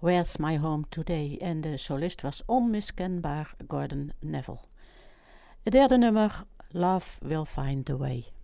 Where's My Home Today en de solist was onmiskenbaar Gordon Neville. Het derde nummer, Love Will Find a Way.